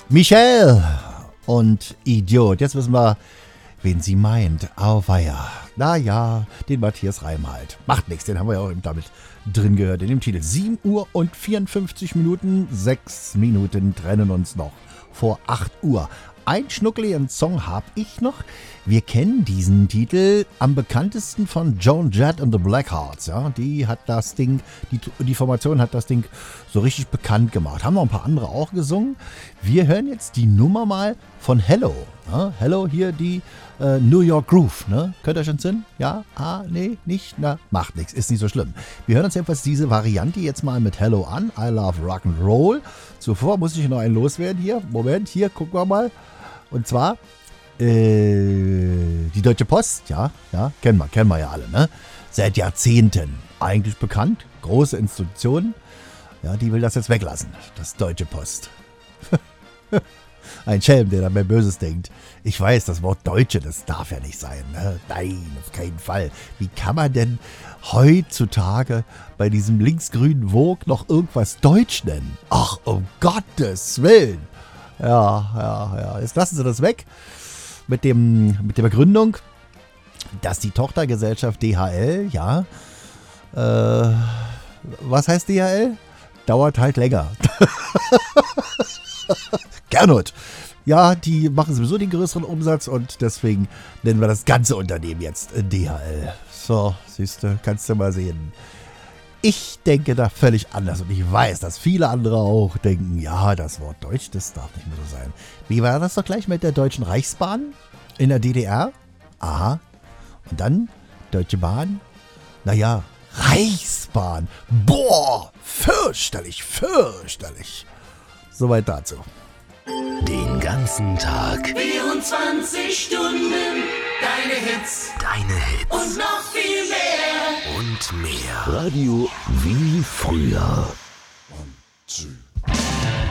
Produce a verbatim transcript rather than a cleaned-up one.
Michelle und Idiot. Jetzt wissen wir, wen sie meint. Auweia. Naja, den Matthias Reim halt. Macht nichts, den haben wir ja auch eben damit drin gehört. In dem Titel sieben Uhr und vierundfünfzig Minuten. Sechs Minuten trennen uns noch vor acht Uhr. Ein schnuckeligen Song habe ich noch. Wir kennen diesen Titel am bekanntesten von Joan Jett and the Blackhearts. Ja, die hat das Ding, die, die Formation hat das Ding so richtig bekannt gemacht. Haben noch ein paar andere auch gesungen. Wir hören jetzt die Nummer mal von Hello. Ja, Hello hier die äh, New York Groove. Ne? Könnt ihr schon Sinn? Ja? Ah, nee, nicht? Na, macht nichts. Ist nicht so schlimm. Wir hören uns jedenfalls diese Variante jetzt mal mit Hello an. I love Rock'n'Roll. Zuvor muss ich noch einen loswerden hier. Moment, hier, gucken wir mal. Und zwar äh, die Deutsche Post, ja, ja, kennen wir, kennen wir ja alle, ne? Seit Jahrzehnten eigentlich bekannt, große Institution, ja, die will das jetzt weglassen, das Deutsche Post. Ein Schelm, der da mehr Böses denkt. Ich weiß, das Wort Deutsche, das darf ja nicht sein, ne? Nein, auf keinen Fall. Wie kann man denn heutzutage bei diesem linksgrünen Vogue noch irgendwas Deutsch nennen? Ach, um Gottes Willen. Ja, ja, ja. Jetzt lassen sie das weg mit dem, mit der Begründung, dass die Tochtergesellschaft D H L, ja, äh, was heißt D H L? Dauert halt länger. Gernot. Ja, die machen sowieso den größeren Umsatz und deswegen nennen wir das ganze Unternehmen jetzt D H L. So, siehst du, kannst du mal sehen. Ich denke da völlig anders und ich weiß, dass viele andere auch denken, ja, das Wort Deutsch, das darf nicht mehr so sein. Wie war das doch gleich mit der Deutschen Reichsbahn in der D D R? Aha. Und dann Deutsche Bahn? Naja, Reichsbahn. Boah, fürchterlich, fürchterlich. Soweit dazu. Den ganzen Tag. vierundzwanzig Stunden. Deine Hits. Deine Hits. Und noch viel mehr. Und mehr. Radio wie früher. One, two.